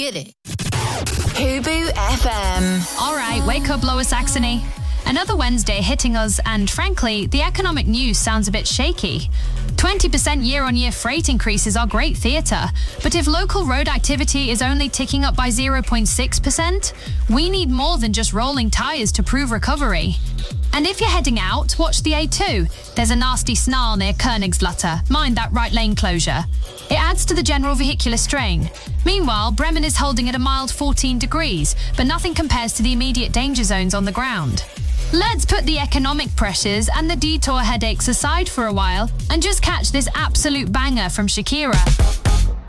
Get it. Hubu FM. All right, wake up, Lower Saxony. Another Wednesday hitting us, and frankly, the economic news sounds a bit shaky. 20% year-on-year freight increases are great theatre, but if local road activity is only ticking up by 0.6%, we need more than just rolling tyres to prove recovery. And if you're heading out, watch the A2. There's a nasty snarl near Königslutter. Mind that right lane closure. It adds to the general vehicular strain. Meanwhile, Bremen is holding at a mild 14 degrees, but nothing compares to the immediate danger zones on the ground. Let's put the economic pressures and the detour headaches aside for a while and just catch this absolute banger from Shakira.